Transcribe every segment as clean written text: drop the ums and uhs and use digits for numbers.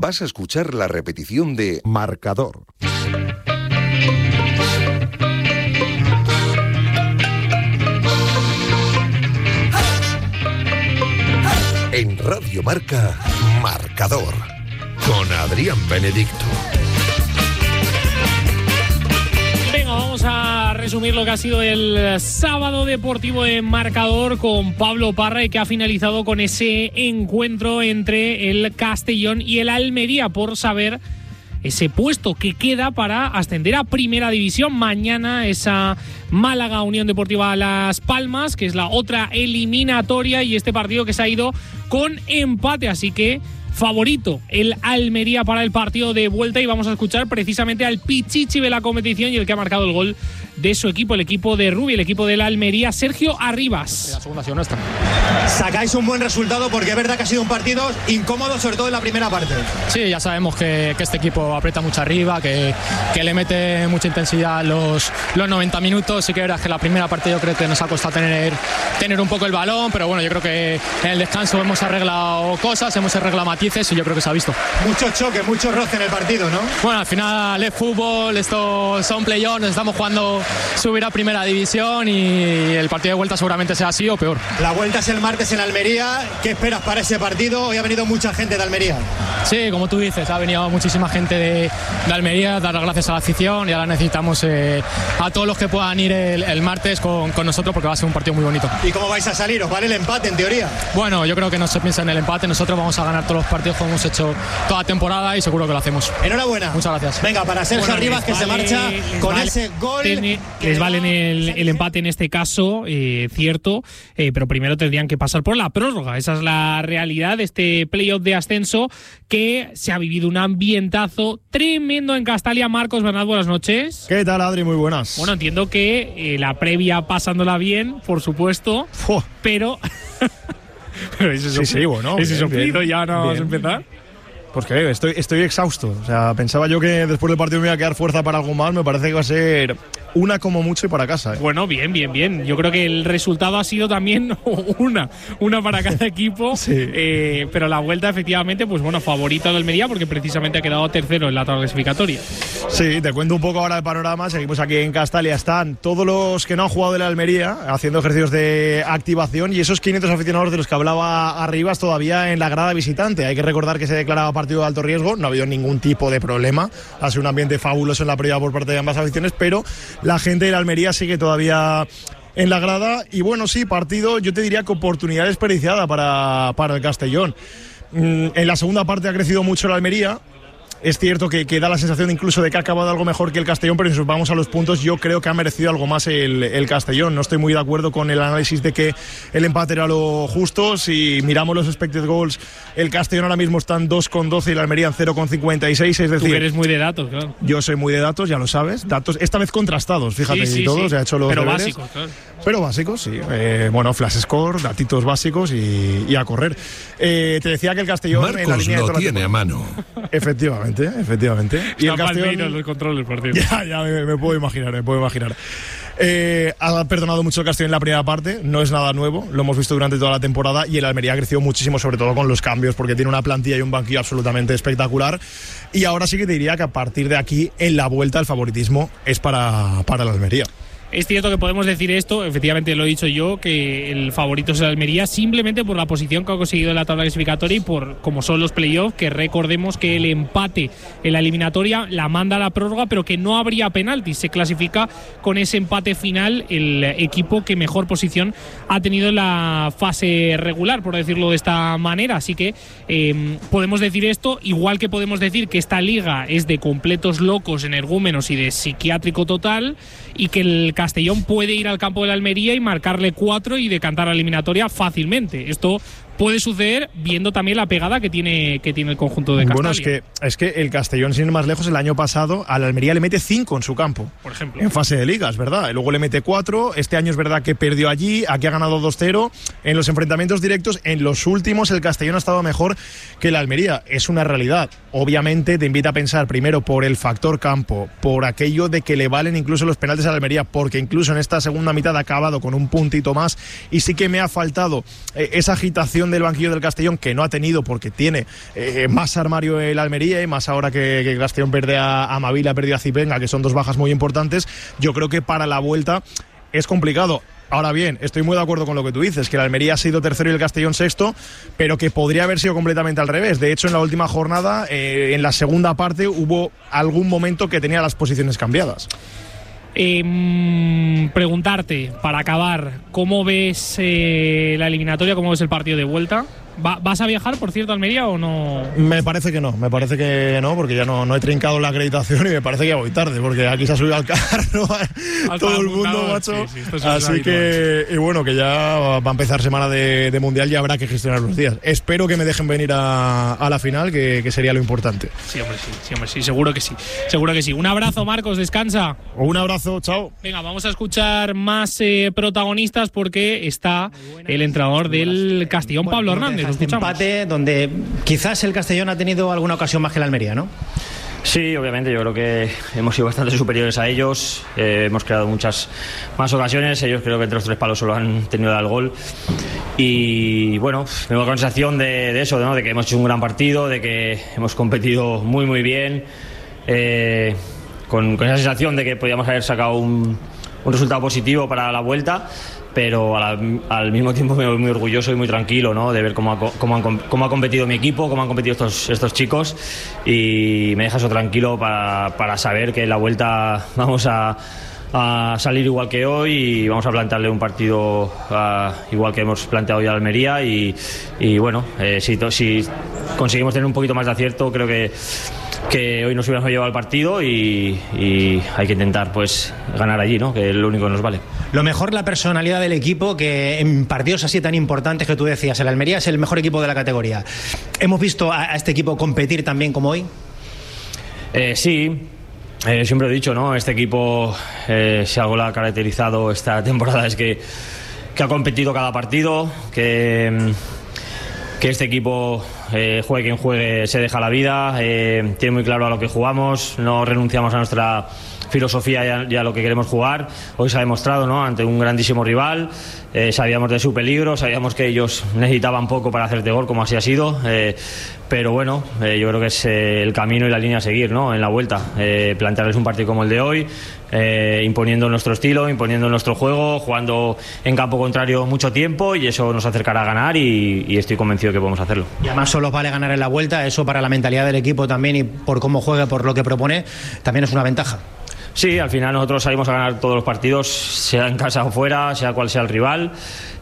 vas a escuchar la repetición de Marcador. En Radio Marca, Marcador, con Adrián Benedicto. Venga, vamos a resumir lo que ha sido el sábado deportivo en Marcador con Pablo Parra, y que ha finalizado con ese encuentro entre el Castellón y el Almería por saber ese puesto que queda para ascender a Primera División. Mañana esa Málaga Unión Deportiva Las Palmas, que es la otra eliminatoria, y este partido que se ha ido con empate, así que favorito el Almería para el partido de vuelta, y vamos a escuchar precisamente al pichichi de la competición y el que ha marcado el gol de su equipo, el equipo de Rubi, el equipo del Almería, Sergio Arribas. La segunda ha sido nuestra. Sacáis un buen resultado porque es verdad que ha sido un partido incómodo, sobre todo en la primera parte. Sí, ya sabemos que este equipo aprieta mucho arriba, que le mete mucha intensidad los 90 minutos. Sí que verás que la primera parte yo creo que nos ha costado tener un poco el balón, pero bueno, yo creo que en el descanso hemos arreglado cosas, hemos arreglado matices y yo creo que se ha visto. Mucho choque, mucho roce en el partido, ¿no? Bueno, al final es fútbol, esto son play-offs, nos estamos jugando subir a Primera División y el partido de vuelta seguramente sea así o peor. La vuelta es el martes en Almería. ¿Qué esperas para ese partido? Hoy ha venido mucha gente de Almería. Sí, como tú dices, ha venido muchísima gente de Almería, dar las gracias a la afición, y ahora necesitamos a todos los que puedan ir el martes con nosotros, porque va a ser un partido muy bonito. ¿Y cómo vais a salir? ¿Os vale el empate en teoría? Bueno, yo creo que no se piensa en el empate, nosotros vamos a ganar todos los partidos como hemos hecho toda la temporada y seguro que lo hacemos. Enhorabuena. Muchas gracias. Venga, para Sergio Arribas, que se marcha con ese gol. Les valen el empate en este caso, cierto, pero primero tendrían que pasar por la prórroga. Esa es la realidad de este playoff de ascenso, que se ha vivido un ambientazo tremendo en Castalia. Marcos Bernat, buenas noches. ¿Qué tal, Adri? Muy buenas. Bueno, entiendo que la previa pasándola bien, por supuesto, pero... pero ese soplido ya no vamos a empezar. Pues que estoy exhausto. O sea, pensaba yo que después del partido me iba a quedar fuerza para algo más. Me parece que va a ser una como mucho y para casa. Bueno, bien. Yo creo que el resultado ha sido también una para cada equipo. Sí. Pero la vuelta, efectivamente, pues bueno, favorito de Almería, porque precisamente ha quedado tercero en la tabla clasificatoria. Sí, te cuento un poco ahora el panorama. Seguimos aquí en Castalia. Están todos los que no han jugado de la Almería haciendo ejercicios de activación, y esos 500 aficionados de los que hablaba Arribas todavía en la grada visitante. Hay que recordar que se declaraba partido de alto riesgo, no ha habido ningún tipo de problema. Ha sido un ambiente fabuloso en la previa por parte de ambas aficiones, pero la gente de la Almería sigue todavía en la grada. Y bueno, sí, partido, yo te diría que oportunidad desperdiciada para el Castellón. En la segunda parte ha crecido mucho la Almería. Es cierto que da la sensación incluso de que ha acabado algo mejor que el Castellón, pero si nos vamos a los puntos, yo creo que ha merecido algo más el Castellón. No estoy muy de acuerdo con el análisis de que el empate era lo justo. Si miramos los expected goals, el Castellón ahora mismo está en 2,12 y la Almería en 0,56. Es decir, tú eres muy de datos, claro. Yo soy muy de datos, ya lo sabes. Datos esta vez contrastados, fíjate, sí, y todos. Sí. He hecho los pero deberes. Básicos, claro. Pero básicos, sí. Bueno, flash score, datitos básicos y a correr. Te decía que el Castellón Marcos en la línea lo de tiene a mano. Efectivamente. Y el Castellón los controles, por cierto. Ya me puedo imaginar. Ha perdonado mucho el Castellón en la primera parte, no es nada nuevo, lo hemos visto durante toda la temporada, y el Almería ha crecido muchísimo, sobre todo con los cambios, porque tiene una plantilla y un banquillo absolutamente espectacular. Y ahora sí que te diría que a partir de aquí, en la vuelta, el favoritismo es para el Almería. Es cierto que podemos decir esto, efectivamente lo he dicho yo, que el favorito es el Almería, simplemente por la posición que ha conseguido en la tabla clasificatoria y por cómo son los playoffs, que recordemos que el empate en la eliminatoria la manda a la prórroga, pero que no habría penalti. Se clasifica con ese empate final el equipo que mejor posición ha tenido en la fase regular, por decirlo de esta manera. Así que podemos decir esto, igual que podemos decir que esta liga es de completos locos, energúmenos y de psiquiátrico total, y que el Castellón puede ir al campo de la Almería y marcarle 4 y decantar la eliminatoria fácilmente. Esto puede suceder viendo también la pegada que tiene el conjunto de Castalia. Bueno, es que el Castellón, sin ir más lejos, el año pasado a la Almería le mete 5 en su campo, por ejemplo, en fase de ligas, ¿verdad? Y luego le mete 4. Este año es verdad que perdió allí, aquí ha ganado 2-0. En los enfrentamientos directos, en los últimos, el Castellón ha estado mejor que la Almería. Es una realidad. obviamente te invita a pensar primero por el factor campo, por aquello de que le valen incluso los penaltis a la Almería, porque incluso en esta segunda mitad ha acabado con un puntito más, y sí que me ha faltado esa agitación del banquillo del Castellón, que no ha tenido porque tiene más armario el Almería, y más ahora que Castellón pierde a Mavila, ha perdido a Zipenga, que son dos bajas muy importantes. Yo creo que para la vuelta es complicado. Ahora bien, estoy muy de acuerdo con lo que tú dices, que el Almería ha sido tercero y el Castellón sexto, pero que podría haber sido completamente al revés. De hecho, en la última jornada, en la segunda parte, hubo algún momento que tenía las posiciones cambiadas. Preguntarte, para acabar, ¿cómo ves la eliminatoria? ¿Cómo ves el partido de vuelta? ¿Vas a viajar, por cierto, a Almería o no? Me parece que no, porque ya no he trincado la acreditación y me parece que ya voy tarde, porque aquí se ha subido al carro todo el mundo, macho. Sí, así que, y bueno, que ya va a empezar semana de Mundial y habrá que gestionar los días. Espero que me dejen venir a la final, que sería lo importante. Sí, hombre, sí, seguro que sí. Un abrazo, Marcos, descansa. Un abrazo, chao. Venga, vamos a escuchar más protagonistas, porque está el entrenador del Castellón, Pablo Hernández. Este empate donde quizás el Castellón ha tenido alguna ocasión más que el Almería, ¿no? Sí, obviamente, yo creo que hemos sido bastante superiores a ellos, hemos creado muchas más ocasiones, ellos creo que entre los tres palos solo han tenido el gol, y bueno, tengo la sensación de eso, ¿no? De que hemos hecho un gran partido, de que hemos competido muy muy bien, con esa sensación de que podíamos haber sacado un resultado positivo para la vuelta, pero al mismo tiempo me voy muy orgulloso y muy tranquilo, ¿no? De ver cómo ha competido mi equipo, cómo han competido estos chicos, y me deja eso tranquilo para saber que en la vuelta vamos a salir igual que hoy y vamos a plantearle un partido igual que hemos planteado hoy a Almería, y bueno, si conseguimos tener un poquito más de acierto, creo que hoy nos hubiéramos llevado el partido, y hay que intentar pues ganar allí, ¿no? Que es lo único que nos vale. Lo mejor, la personalidad del equipo, que en partidos así tan importantes que tú decías, el Almería es el mejor equipo de la categoría. ¿Hemos visto a este equipo competir tan bien como hoy? Sí. Siempre he dicho, ¿no? Este equipo, si algo lo ha caracterizado esta temporada, es que ha competido cada partido, que este equipo, juegue quien juegue, se deja la vida, tiene muy claro a lo que jugamos, no renunciamos a nuestra filosofía y a lo que queremos jugar. Hoy se ha demostrado, ¿no? Ante un grandísimo rival, sabíamos de su peligro, sabíamos que ellos necesitaban poco para hacerte gol, como así ha sido, pero bueno, yo creo que es el camino y la línea a seguir, ¿no? En la vuelta, plantearles un partido como el de hoy, imponiendo nuestro estilo, imponiendo nuestro juego, jugando en campo contrario mucho tiempo, y eso nos acercará a ganar, y estoy convencido que podemos hacerlo. Y además solo vale ganar en la vuelta, eso para la mentalidad del equipo también, y por cómo juega, por lo que propone, también es una ventaja. Sí, al final nosotros salimos a ganar todos los partidos, sea en casa o fuera, sea cual sea el rival,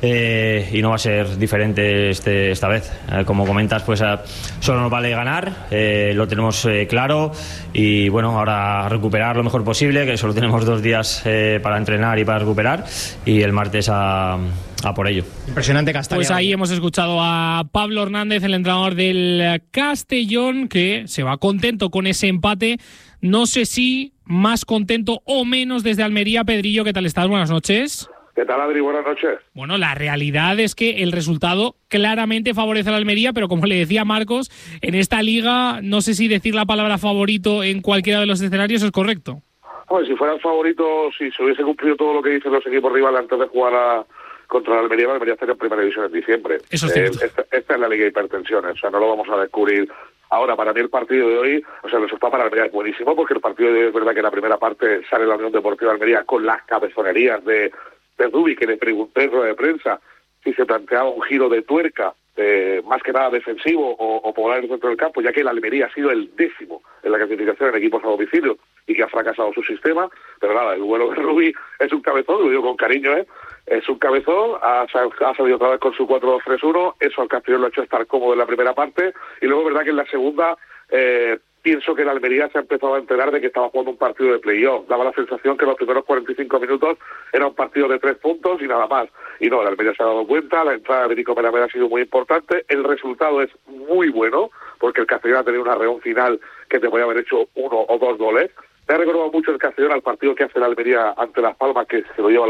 y no va a ser diferente esta vez. Como comentas, pues solo nos vale ganar, lo tenemos claro, y bueno, ahora recuperar lo mejor posible, que solo tenemos 2 días para entrenar y para recuperar, y el martes a por ello. Impresionante Castellón. Pues ahí hemos escuchado a Pablo Hernández, el entrenador del Castellón, que se va contento con ese empate. No sé si más contento o menos desde Almería. Pedrillo, ¿qué tal estás? Buenas noches. ¿Qué tal, Adri? Buenas noches. Bueno, la realidad es que el resultado claramente favorece a la Almería, pero como le decía Marcos, en esta liga no sé si decir la palabra favorito en cualquiera de los escenarios es correcto. Bueno, si fuera el favorito, si se hubiese cumplido todo lo que dicen los equipos rivales antes de jugar contra la Almería estaría en primera división en diciembre. Eso es cierto. Esta es la Liga de Hipertensiones, o sea, no lo vamos a descubrir ahora. Para mí el partido de hoy, o sea, el resultado para Almería es buenísimo, porque el partido de hoy es verdad que en la primera parte sale la Unión Deportiva de Almería con las cabezonerías de Zubi, que le pregunté en rueda de prensa si se planteaba un giro de tuerca, más que nada defensivo o poblar el centro del campo, ya que la Almería ha sido el 10º en la clasificación en equipos a domicilio y que ha fracasado su sistema. Pero nada, el vuelo de Rubí es un cabezón, lo digo con cariño, es un cabezón, ha salido otra vez con su 4-2-3-1, eso al Castellón lo ha hecho estar cómodo en la primera parte, y luego verdad que en la segunda pienso que la Almería se ha empezado a enterar de que estaba jugando un partido de playoff. Daba la sensación que los primeros 45 minutos era un partido de 3 puntos y nada más. Y no, la Almería se ha dado cuenta, la entrada de Nico Peramera ha sido muy importante, el resultado es muy bueno, porque el Castellón ha tenido una reón final que te podía haber hecho 1 o 2 goles. Me ha recordado mucho el Castellón al partido que hace la Almería ante Las Palmas, que se lo lleva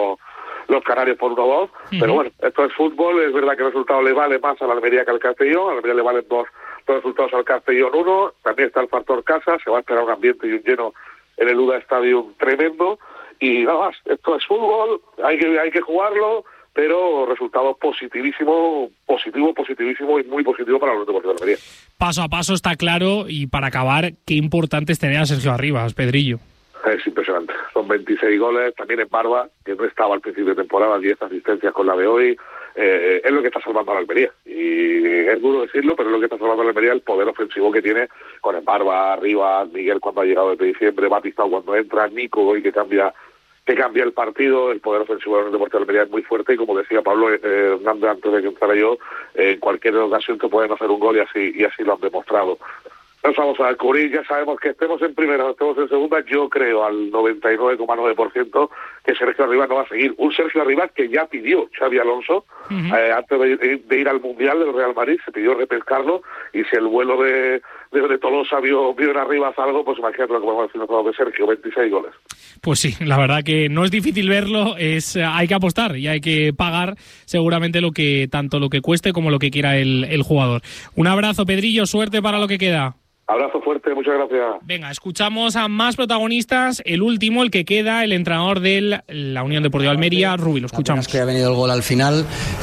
los canarios por 1-2, pero bueno, esto es fútbol, es verdad que el resultado le vale más a la Almería que al Castellón, a la Almería le valen dos Dos resultados al Castellón 1, también está el factor casa, se va a esperar un ambiente y un lleno en el UDA Stadium tremendo, y nada más, esto es fútbol, hay que jugarlo, pero resultado positivísimo y muy positivo para los Deportivos de Almería. Paso a paso está claro, y para acabar, qué importante es tener a Sergio Arribas, Pedrillo. Es impresionante, son 26 goles, también en Barba, que no estaba al principio de temporada, 10 asistencias con la de hoy, es lo que está salvando a la Almería, y es duro decirlo, pero es lo que está salvando a la Almería, el poder ofensivo que tiene con el Barba, Arribas, Miguel cuando ha llegado desde diciembre, Batista cuando entra, Nico hoy que cambia el partido. El poder ofensivo del Deportivo de Almería es muy fuerte, y como decía Pablo Hernández antes de que entrara yo, en cualquier ocasión te pueden hacer un gol, y así lo han demostrado. Nos vamos a descubrir, ya sabemos que estemos en primera o estemos en segunda, yo creo al 99,9% que Sergio Arribas no va a seguir. Un Sergio Arribas que ya pidió Xabi Alonso, antes de ir al Mundial del Real Madrid, se pidió repescarlo, y si el vuelo de Tolosa vio en Arribas algo, pues imagínate lo que podemos decir nosotros de Sergio, 26 goles. Pues sí, la verdad que no es difícil verlo, hay que apostar y hay que pagar seguramente tanto lo que cueste como lo que quiera el jugador. Un abrazo, Pedrillo, suerte para lo que queda. Abrazo fuerte, muchas gracias. Venga, escuchamos a más protagonistas. El último, el que queda, el entrenador de la Unión Deportiva Almería, Rubi, lo escuchamos. Es que ha venido el gol al final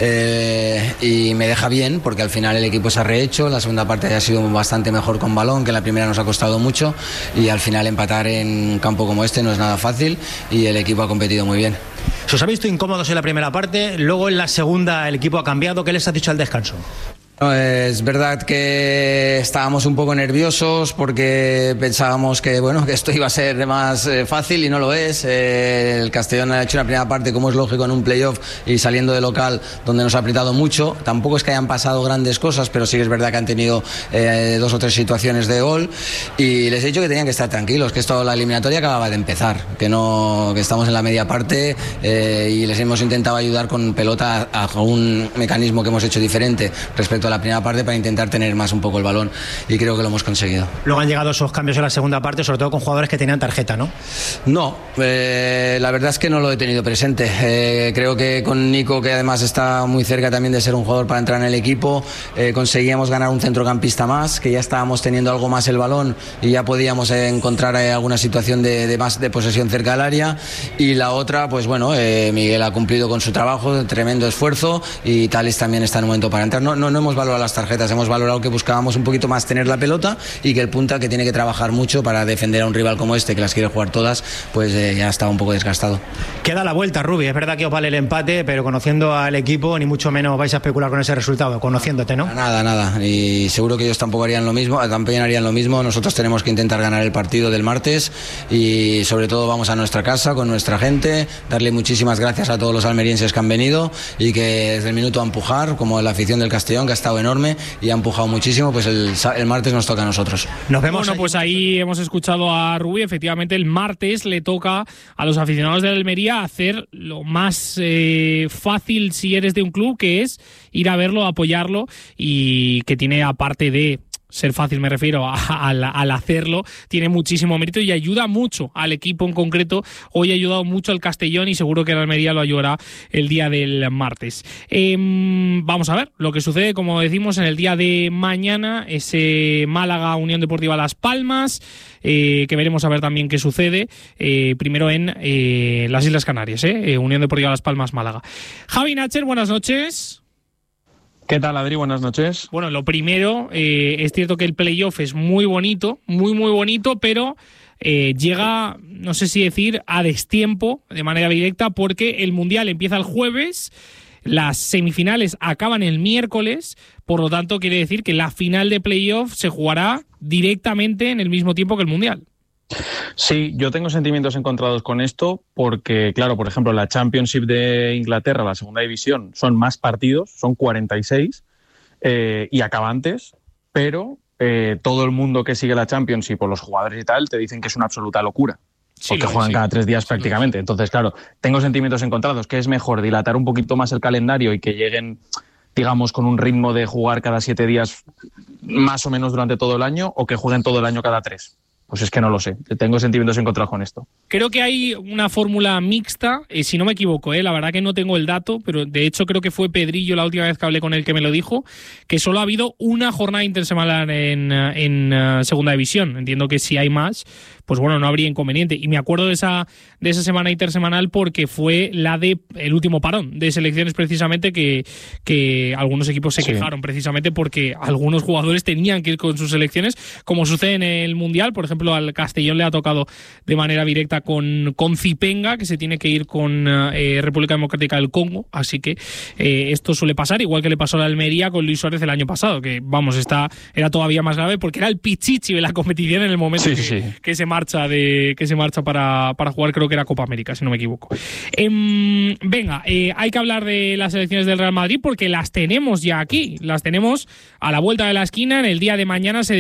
y me deja bien, porque al final el equipo se ha rehecho. La segunda parte ha sido bastante mejor con balón, que en la primera nos ha costado mucho, y al final empatar en un campo como este no es nada fácil, y el equipo ha competido muy bien. ¿Se os ha visto incómodos en la primera parte? Luego en la segunda el equipo ha cambiado. ¿Qué les has dicho al descanso? No, es verdad que estábamos un poco nerviosos porque pensábamos que esto iba a ser más fácil, y no lo es. El Castellón ha hecho una primera parte, como es lógico en un playoff, y saliendo de local, donde nos ha apretado mucho. Tampoco es que hayan pasado grandes cosas, pero sí que es verdad que han tenido 2 o 3 situaciones de gol, y les he dicho que tenían que estar tranquilos, que la eliminatoria acababa de empezar, que estamos en la media parte, y les hemos intentado ayudar con pelota a un mecanismo que hemos hecho diferente respecto a la primera parte, para intentar tener más un poco el balón, y creo que lo hemos conseguido. Luego han llegado esos cambios en la segunda parte, sobre todo con jugadores que tenían tarjeta, ¿no? No, la verdad es que no lo he tenido presente. Creo que con Nico, que además está muy cerca también de ser un jugador para entrar en el equipo, conseguíamos ganar un centrocampista más, que ya estábamos teniendo algo más el balón y ya podíamos encontrar alguna situación de más de posesión cerca del área. Y la otra, Miguel ha cumplido con su trabajo, tremendo esfuerzo, y Tales también está en un momento para entrar. No hemos valorado las tarjetas, hemos valorado que buscábamos un poquito más tener la pelota, y que el punta, que tiene que trabajar mucho para defender a un rival como este, que las quiere jugar todas, ya estaba un poco desgastado. Queda la vuelta, Rubi. Es verdad que os vale el empate, pero conociendo al equipo, ni mucho menos vais a especular con ese resultado, conociéndote, ¿no? Nada, y seguro que ellos tampoco harían lo mismo, Nosotros tenemos que intentar ganar el partido del martes, y sobre todo vamos a nuestra casa con nuestra gente, darle muchísimas gracias a todos los almerienses que han venido, y que desde el minuto a empujar, como la afición del Castellón, que ha estado enorme y ha empujado muchísimo. Pues el martes nos toca a nosotros. Nos vemos. Bueno, pues ahí hemos escuchado a Rubi. Efectivamente, el martes le toca a los aficionados de la Almería hacer lo más fácil si eres de un club, que es ir a verlo, apoyarlo, y que tiene, aparte de ser fácil, me refiero al hacerlo, tiene muchísimo mérito y ayuda mucho al equipo en concreto. Hoy ha ayudado mucho al Castellón, y seguro que el Almería lo ayudará el día del martes. Vamos a ver lo que sucede, como decimos, en el día de mañana, ese Málaga Unión Deportiva Las Palmas, que veremos a ver también qué sucede primero en las Islas Canarias, Unión Deportiva Las Palmas Málaga. Javi Nacher, buenas noches. ¿Qué tal, Adri? Buenas noches. Bueno, lo primero, es cierto que el playoff es muy bonito, muy bonito, pero llega, no sé si decir, a destiempo de manera directa, porque el Mundial empieza el jueves, las semifinales acaban el miércoles, por lo tanto quiere decir que la final de playoff se jugará directamente en el mismo tiempo que el Mundial. Sí, yo tengo sentimientos encontrados con esto porque, claro, por ejemplo, la Championship de Inglaterra, la segunda división, son más partidos, son 46 y acaba antes, pero todo el mundo que sigue la Championship o los jugadores y tal te dicen que es una absoluta locura. Porque juegan cada 3 días prácticamente. Entonces, claro, tengo sentimientos encontrados, que es mejor dilatar un poquito más el calendario y que lleguen, digamos, con un ritmo de jugar cada 7 días más o menos durante todo el año, o que jueguen todo el año cada 3. pues es que no lo sé. Tengo sentimientos encontrados con esto. Creo que hay una fórmula mixta, si no me equivoco, la verdad que no tengo el dato, pero de hecho creo que fue Pedrillo la última vez que hablé con él que me lo dijo, que solo ha habido una jornada intersemanal en segunda división. Entiendo que si hay más, pues bueno, no habría inconveniente. Y me acuerdo de esa semana intersemanal porque fue la de el último parón de selecciones precisamente que algunos equipos se quejaron precisamente porque algunos jugadores tenían que ir con sus selecciones, como sucede en el Mundial. Por ejemplo, al Castellón le ha tocado de manera directa con Zipenga, que se tiene que ir con República Democrática del Congo, así que esto suele pasar, igual que le pasó a la Almería con Luis Suárez el año pasado, que vamos, era todavía más grave porque era el pichichi de la competición en el momento que se marcha para jugar, creo que era Copa América, si no me equivoco. Venga, hay que hablar de las selecciones del Real Madrid porque las tenemos ya aquí, las tenemos a la vuelta de la esquina. En el día de mañana se